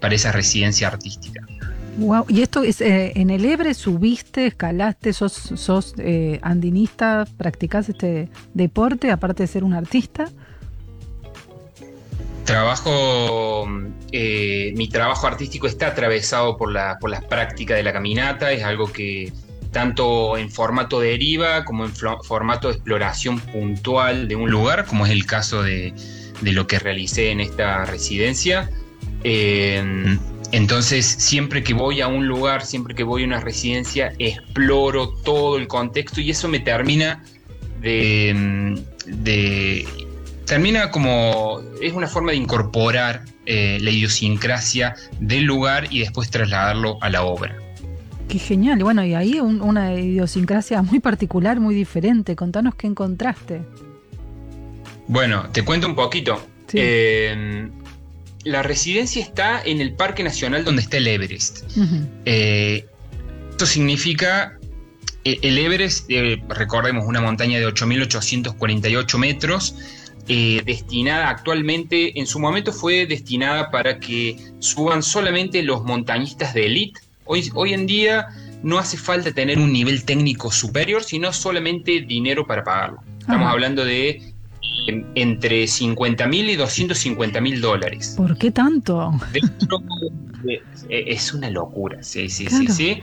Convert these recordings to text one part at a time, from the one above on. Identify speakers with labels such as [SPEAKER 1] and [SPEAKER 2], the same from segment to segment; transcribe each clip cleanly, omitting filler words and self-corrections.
[SPEAKER 1] esa residencia artística.
[SPEAKER 2] Wow. ¿Y esto es en el Everest subiste, escalaste, sos andinista, practicás este deporte aparte de ser un artista?
[SPEAKER 1] Mi trabajo artístico está atravesado por las prácticas de la caminata. Es algo que tanto en formato de deriva como en formato de exploración puntual de un lugar, como es el caso de lo que realicé en esta residencia. Entonces, siempre que voy a un lugar, siempre que voy a una residencia, exploro todo el contexto y eso me termina termina como, es una forma de incorporar la idiosincrasia del lugar y después trasladarlo a la obra.
[SPEAKER 2] Qué genial. Y bueno, y ahí una idiosincrasia muy particular, muy diferente. Contanos qué encontraste.
[SPEAKER 1] Bueno, te cuento un poquito.
[SPEAKER 2] Sí.
[SPEAKER 1] La residencia está en el Parque Nacional donde está el Everest.
[SPEAKER 2] Uh-huh.
[SPEAKER 1] Esto significa, el Everest, recordemos, una montaña de 8.848 metros, destinada actualmente, en su momento fue destinada para que suban solamente los montañistas de élite. Hoy en día no hace falta tener un nivel técnico superior, sino solamente dinero para pagarlo. Estamos hablando de entre $50.000 y $250.000.
[SPEAKER 2] ¿Por qué tanto?
[SPEAKER 1] Es una locura, sí.
[SPEAKER 2] Claro.
[SPEAKER 1] Sí.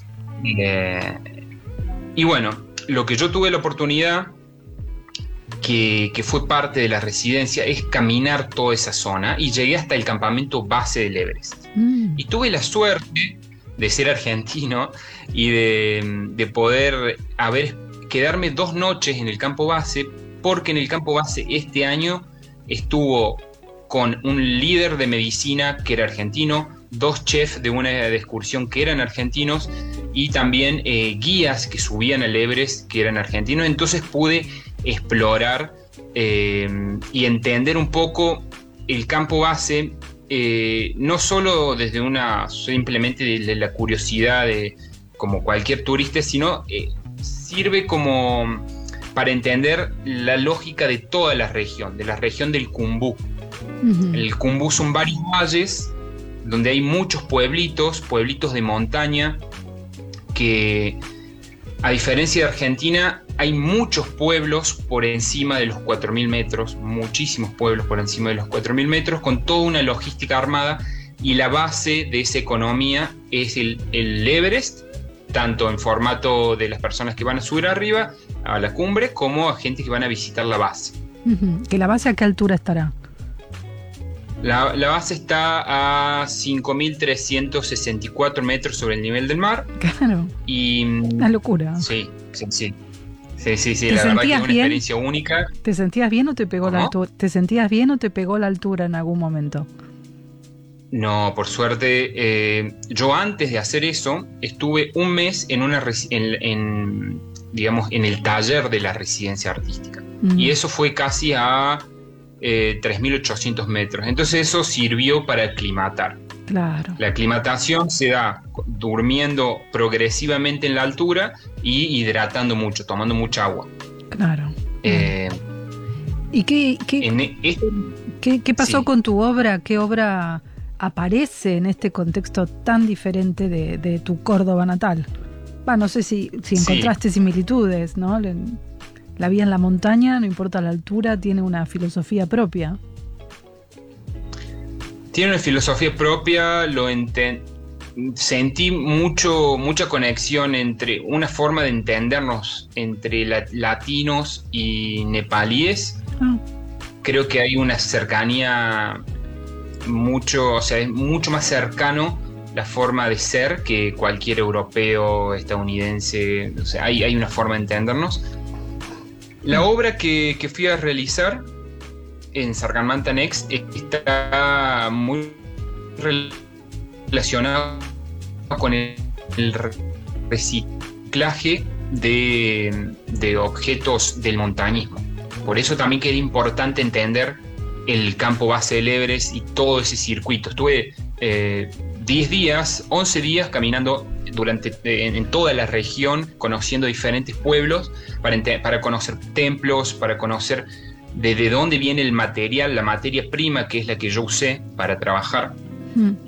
[SPEAKER 1] Y bueno, lo que yo tuve la oportunidad, que fue parte de la residencia, es caminar toda esa zona y llegué hasta el campamento base del Everest. Y tuve la suerte de ser argentino y de poder quedarme 2 noches en el campo base, porque en el campo base este año estuvo con un líder de medicina que era argentino, 2 chefs de una excursión que eran argentinos y también guías que subían al Everest que eran argentinos. Entonces pude explorar y entender un poco el campo base, no solo desde simplemente de la curiosidad como cualquier turista, sino sirve como para entender la lógica de toda la región del Kumbú. Uh-huh. El Kumbú son varios valles donde hay muchos pueblitos de montaña, que a diferencia de Argentina hay muchos pueblos por encima de los 4.000 metros, muchísimos pueblos por encima de los 4.000 metros, con toda una logística armada, y la base de esa economía es el Everest, tanto en formato de las personas que van a subir arriba a la cumbre, como a gente que van a visitar la base.
[SPEAKER 2] Uh-huh. ¿Que la base a qué altura estará?
[SPEAKER 1] La base está a 5.364 metros sobre el nivel del mar.
[SPEAKER 2] Claro.
[SPEAKER 1] Y
[SPEAKER 2] una locura.
[SPEAKER 1] Sí. La verdad que es una experiencia única.
[SPEAKER 2] ¿Te sentías bien o te pegó la altura? ¿Te sentías bien o te pegó la altura en algún momento?
[SPEAKER 1] No, por suerte. Yo antes de hacer eso estuve un mes en el taller de la residencia artística. Y eso fue casi a 3.800 metros. Entonces eso sirvió para aclimatar.
[SPEAKER 2] Claro.
[SPEAKER 1] La aclimatación se da durmiendo progresivamente en la altura y hidratando mucho, tomando mucha agua.
[SPEAKER 2] Claro. ¿Y qué pasó con tu obra? ¿Qué obra aparece en este contexto tan diferente de tu Córdoba natal? No sé si encontraste similitudes, ¿no? La vida en la montaña, no importa la altura, tiene una filosofía propia.
[SPEAKER 1] Tiene una filosofía propia, sentí mucha conexión entre una forma de entendernos entre latinos y nepalíes. Creo que hay una cercanía es mucho más cercano la forma de ser que cualquier europeo, estadounidense. O sea, hay una forma de entendernos. La obra que fui a realizar en Sarganta Next está muy relacionada con el reciclaje de objetos del montañismo. Por eso también que era importante entender el campo base del Everest y todo ese circuito. Estuve 11 días caminando en toda la región, conociendo diferentes pueblos, para conocer templos, para conocer de dónde viene el material, la materia prima, que es la que yo usé para trabajar.